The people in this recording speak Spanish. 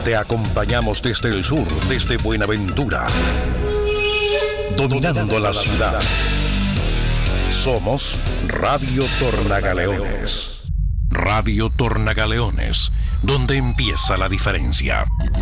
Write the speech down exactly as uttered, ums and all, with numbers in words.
Te acompañamos desde el sur, desde Buenaventura, dominando la ciudad. Somos Radio Tornagaleones. Radio Tornagaleones, donde empieza la diferencia.